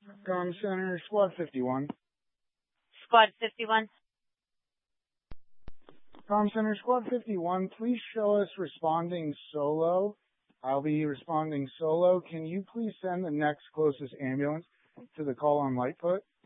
Com Center, Squad 51. Squad 51. Com Center, Squad 51, please show us responding solo. I'll be responding solo. Can you please send the next closest ambulance to the call on Lightfoot?